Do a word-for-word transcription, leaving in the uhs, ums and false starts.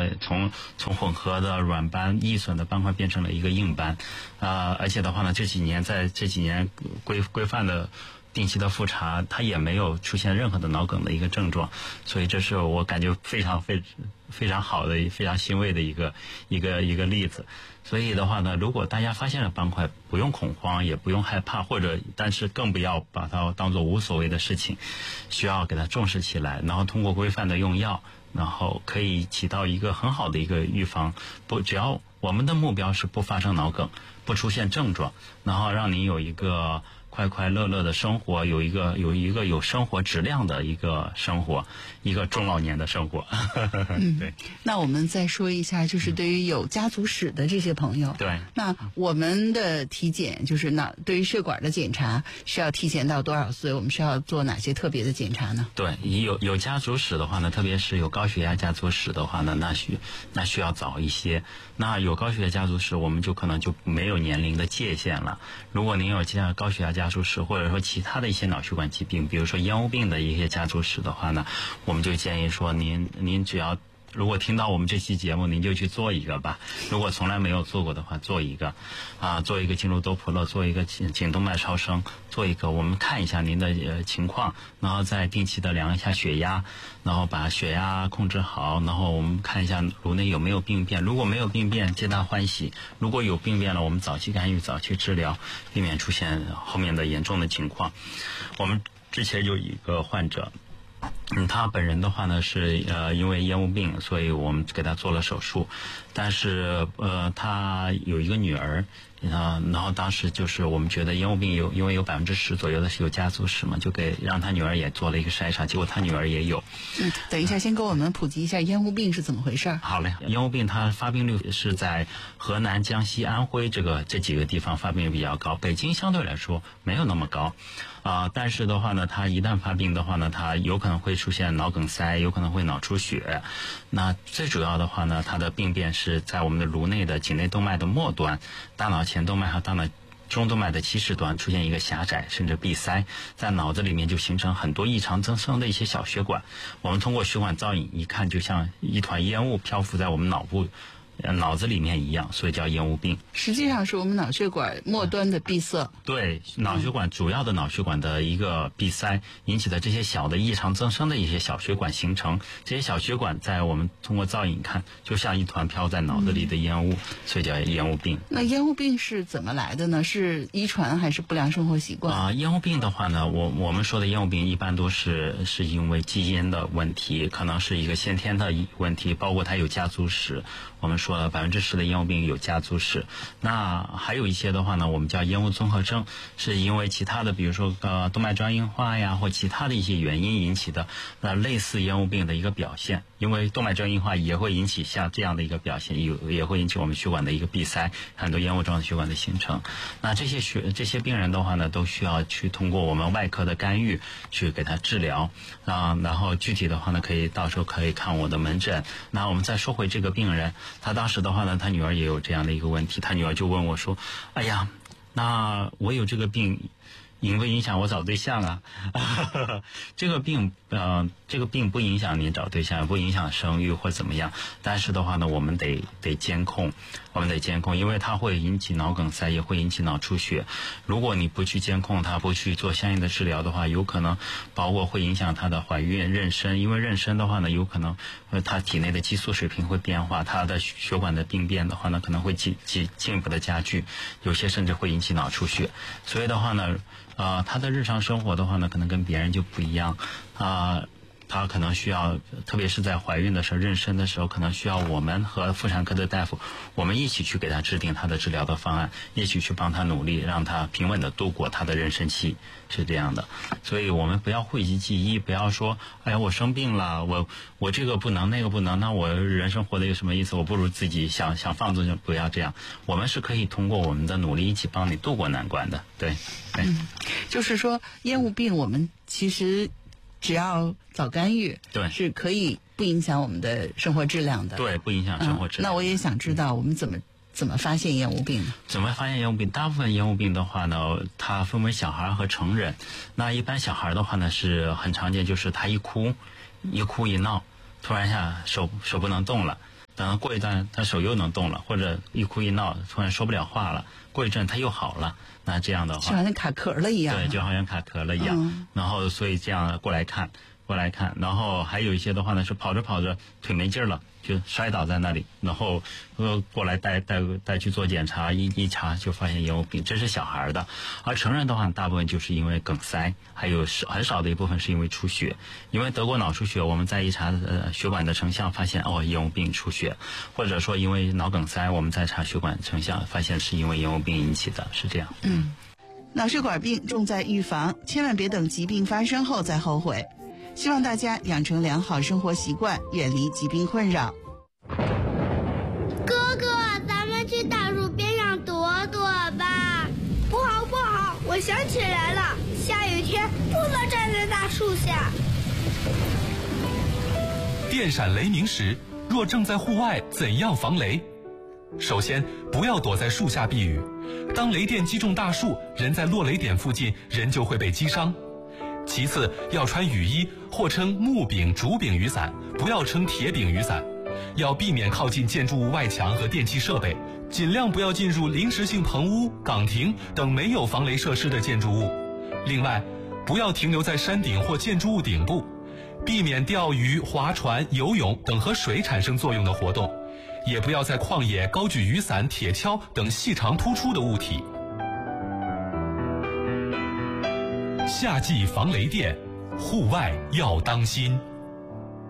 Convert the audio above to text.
了从从混合的软斑易损的斑块变成了一个硬斑，啊、呃，而且的话呢，这几年在这几年规规范的定期的复查，它也没有出现任何的脑梗的一个症状，所以这是我感觉非常非非常好的、非常欣慰的一个一个一个例子。所以的话呢，如果大家发现了斑块，不用恐慌，也不用害怕，或者但是更不要把它当做无所谓的事情，需要给它重视起来，然后通过规范的用药，然后可以起到一个很好的一个预防。不，只要我们的目标是不发生脑梗，不出现症状，然后让您有一个快快乐乐的生活，有一个有一个有生活质量的一个生活，一个中老年的生活。 嗯， 对。 那我们再说一下，就是对于有家族史的这些朋友， 对， 那我们的体检就是那对于血管的检查需要提前到多少岁？我们需要做哪些特别的检查呢？ 对，有有家族史的话呢，特别是有高血压家族史的话呢，那需那需要早一些。那有高血压家族史，我们就可能就没有年龄的界限了。如果您有家高血压家族史，或者说其他的一些脑血管疾病，比如说烟雾病的一些家族史的话呢，我们就建议说您您只要如果听到我们这期节目，您就去做一个吧。如果从来没有做过的话，做一个啊，做一个经颅多普勒，做一个颈颈动脉超声，做一个我们看一下您的呃情况，然后再定期的量一下血压，然后把血压控制好，然后我们看一下颅内有没有病变。如果没有病变，皆大欢喜；如果有病变了，我们早期干预，早期治疗，避免出现后面的严重的情况。我们之前有一个患者。嗯，他本人的话呢是呃因为烟雾病，所以我们给他做了手术，但是呃他有一个女儿，啊、呃，然后当时就是我们觉得烟雾病有因为有百分之十左右的是有家族史嘛，就给让他女儿也做了一个筛查，结果他女儿也有。 嗯，等一下，先给我们普及一下烟雾病是怎么回事。 好嘞，烟雾病它发病率是在河南、江西、安徽这个这几个地方发病率比较高，北京相对来说没有那么高。啊、呃，但是的话呢，它一旦发病的话呢，它有可能会出现脑梗塞，有可能会脑出血。那最主要的话呢，它的病变是在我们的颅内的颈内动脉的末端，大脑前动脉和大脑中动脉的起始端出现一个狭窄甚至闭塞，在脑子里面就形成很多异常增生的一些小血管。我们通过血管造影一看，就像一团烟雾漂浮在我们脑部。脑子里面一样，所以叫烟雾病。 实际上是我们脑血管末端的闭塞。 对，脑血管主要的脑血管的一个闭塞引起的这些小的异常增生的一些小血管形成，这些小血管在我们通过造影看，就像一团飘在脑子里的烟雾，嗯、所以叫烟雾病。 那烟雾病是怎么来的呢？是遗传还是不良生活习惯？ 啊、呃，烟雾病的话呢，我我们说的烟雾病一般都是是因为基因的问题，可能是一个先天的问题，包括它有家族史。我们说了百分之十的烟雾病有家族史，那还有一些的话呢，我们叫烟雾综合症，是因为其他的，比如说呃动脉砖硬化呀，或其他的一些原因引起的，那类似烟雾病的一个表现。因为动脉砖硬化也会引起像这样的一个表现，有也会引起我们血管的一个闭塞，很多烟雾状的血管的形成。那这些血这些病人的话呢，都需要去通过我们外科的干预去给他治疗啊。然后具体的话呢，可以到时候可以看我的门诊。那我们再说回这个病人。他当时的话呢，他女儿也有这样的一个问题，他女儿就问我说：“哎呀，那我有这个病，影不影响我找对象啊？”这个病，呃，这个病不影响您找对象，不影响生育或怎么样。但是的话呢，我们得得监控，我们得监控，因为它会引起脑梗塞，也会引起脑出血。如果你不去监控它，不去做相应的治疗的话，有可能包括会影响她的怀孕、妊娠。因为妊娠的话呢，有可能呃，她体内的激素水平会变化，她的血管的病变的话呢，可能会进进进一步的加剧，有些甚至会引起脑出血。所以的话呢。呃，他的日常生活的话呢，可能跟别人就不一样啊。呃她可能需要，特别是在怀孕的时候、妊娠的时候，可能需要我们和妇产科的大夫，我们一起去给她制定她的治疗的方案，一起去帮她努力，让她平稳的度过她的妊娠期，是这样的。所以我们不要讳疾忌医，不要说，哎呀，我生病了，我我这个不能，那个不能，那我人生活的有什么意思？我不如自己想想放纵，不要这样。我们是可以通过我们的努力一起帮你度过难关的，对。对嗯，就是说烟雾病，我们其实。只要早干预， 对， 是可以不影响我们的生活质量的。 对，不影响生活质量。 嗯、那我也想知道，我们怎么怎么发现烟雾病呢？ 怎么发现烟雾病？大部分烟雾病的话呢，它分为小孩和成人。那一般小孩的话呢，是很常见，就是他一哭，一哭一闹，突然一下手手不能动了。 等到过一段他手又能动了，或者一哭一闹突然说不了话了，过一阵他又好了，那这样的话就好像卡壳了一样。 对，就好像卡壳了一样。嗯、然后所以这样过来看。过来看，然后还有一些的话呢，是跑着跑着腿没劲儿了，就摔倒在那里，然后呃过来带带带去做检查，一一查就发现咽喉病，这是小孩的。而成人的话，大部分就是因为梗塞，还有很少的一部分是因为出血。因为德国脑出血，我们在一查呃血管的成像发现哦咽喉病出血，或者说因为脑梗塞，我们在查血管成像发现是因为咽喉病引起的，是这样。 嗯，脑血管病重在预防，千万别等疾病发生后再后悔。希望大家养成良好生活习惯，远离疾病困扰。 哥哥，咱们去大树边上躲躲吧。不好不好，我想起来了，下雨天不能站在大树下。 电闪雷鸣时，若正在户外，怎样防雷？首先，不要躲在树下避雨。当雷电击中大树，人在落雷点附近，人就会被击伤。其次，要穿雨衣，或称木柄、竹柄雨伞，不要称铁柄雨伞。要避免靠近建筑物外墙和电气设备，尽量不要进入临时性棚屋、岗亭等没有防雷设施的建筑物。另外，不要停留在山顶或建筑物顶部，避免钓鱼、划船、游泳等和水产生作用的活动，也不要在旷野高举雨伞、铁锹等细长突出的物体。夏季防雷电，户外要当心。